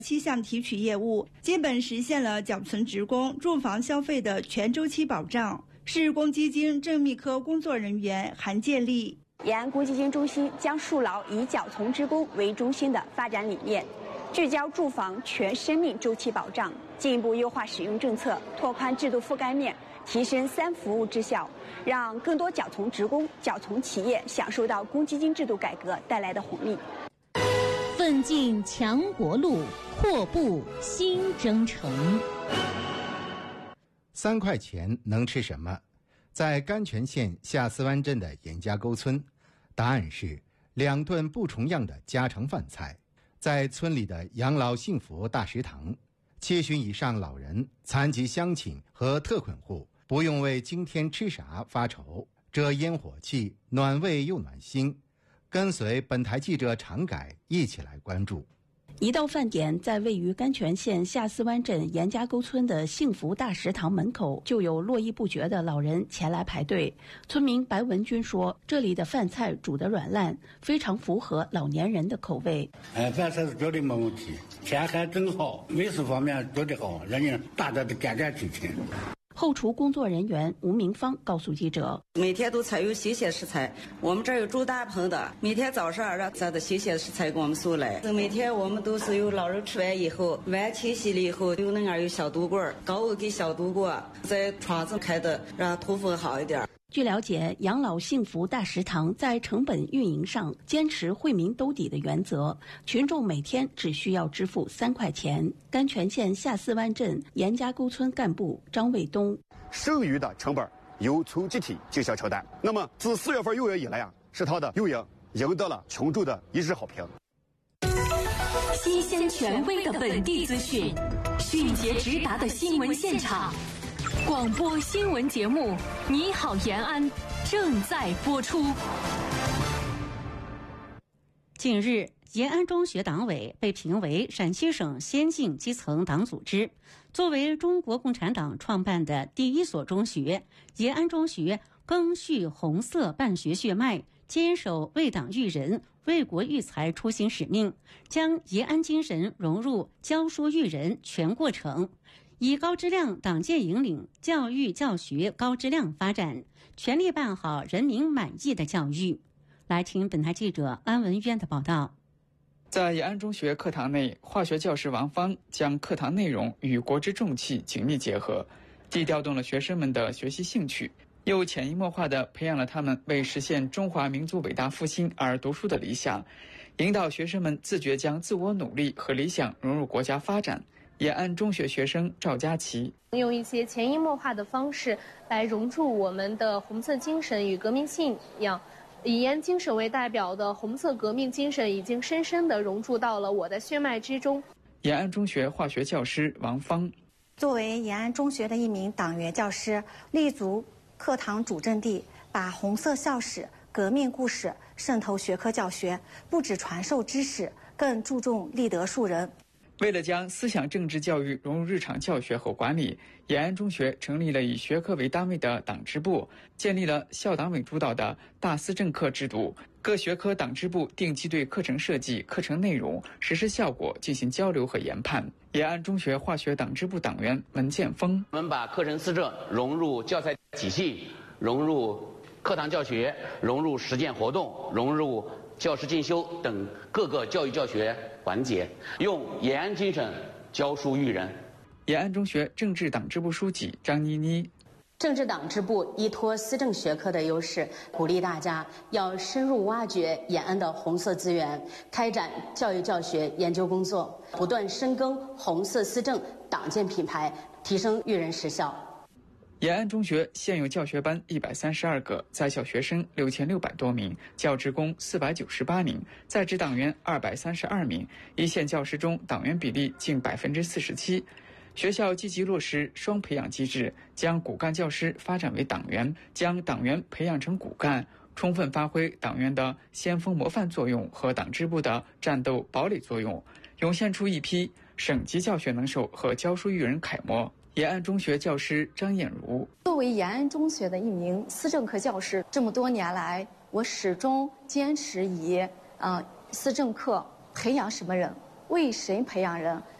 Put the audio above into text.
7项提取业务，基本实现了缴存职工住房消费的全周期保障。市公积金政秘科工作人员韩建立。 延安公积金中心将树牢以缴存职工为中心的发展理念，聚焦住房全生命周期保障，进一步优化使用政策，拓宽制度覆盖面，提升3服务质效，让更多缴存职工、缴存企业享受到公积金制度改革带来的红利。 奋进强国路，阔步新征程。 3块钱能吃什么？在甘泉县下司湾镇的严家沟村，答案是2顿不重样的家常饭菜。在村里的养老幸福大食堂，70以上老人、残疾乡亲和特困户不用为今天吃啥发愁，这烟火气暖胃又暖心。跟随本台记者常改一起来关注。 一到饭点，在位于甘泉县下司湾镇严家沟村的幸福大食堂门口，就有络绎不绝的老人前来排队。村民白文军说，这里的饭菜煮得软烂，非常符合老年人的口味。 饭菜是绝对没问题，天还真好，美食方面绝对好，让人大家都点点听听。 后厨工作人员吴明芳告诉记者， 每天都采用新鲜食材，我们这儿有煮大棚的，每天早上让咱的新鲜食材给我们送来。每天我们都是有老人吃完以后，碗清洗了以后，有那样有消毒罐，高温给消毒过，在窗子开的，让通风好一点。 据了解，养老幸福大食堂在成本运营上坚持惠民兜底的原则，群众每天只需要支付3块钱。甘泉县下司湾镇严家沟村干部张卫东， 剩余的成本由村集体进行承担。那么自4月份6月以来食堂的运营赢得了群众的一致好评。 新鲜权威的本地资讯，迅捷直达的新闻现场。广播新闻节目《你好延安》正在播出。 近日，延安中学党委被评为陕西省先进基层党组织。作为中国共产党创办的第1所中学，延安中学赓续红色办学血脉，坚守为党育人、为国育才初心使命，将延安精神融入教书育人全过程。以高质量党建引领教育教学高质量发展，全力办好人民满意的教育。来听本台记者安文渊的报道。 在延安中学课堂内，化学教师王芳将课堂内容与国之重器紧密结合，既调动了学生们的学习兴趣，又潜移默化地培养了他们为实现中华民族伟大复兴而读书的理想，引导学生们自觉将自我努力和理想融入国家发展。延安中学学生赵佳琪用一些潜移默化的方式来融入我们的红色精神与革命信仰。以延安精神为代表的红色革命精神已经深深地融入到了我的血脉之中。 延安中学化学教师王芳作为延安中学的一名党员教师，立足课堂主阵地，把红色校史、革命故事渗透学科教学，不只传授知识，更注重立德树人。 为了将思想政治教育融入日常教学和管理，延安中学成立了以学科为单位的党支部，建立了校党委主导的大思政课制度。各学科党支部定期对课程设计、课程内容、实施效果进行交流和研判。延安中学化学党支部党员文建峰： 我们把课程思政融入教材体系，融入课堂教学，融入实践活动，融入教师进修等各个教育教学环节，用延安精神教书育人。 延安中学政治党支部书记张妮妮： 政治党支部依托思政学科的优势，鼓励大家要深入挖掘延安的红色资源，开展教育教学研究工作，不断深耕红色思政党建品牌，提升育人实效。 延安中学现有教学班132个，在校学生6600多名，教职工498名，在职党员232名，一线教师中党员比例近47%。学校积极落实双培养机制，将骨干教师发展为党员，将党员培养成骨干，充分发挥党员的先锋模范作用和党支部的战斗堡垒作用，涌现出一批省级教学能手和教书育人楷模。延安中学教师张艳茹： 作为延安中学的一名思政课教师，这么多年来，我始终坚持以思政课培养什么人， 为谁培养人？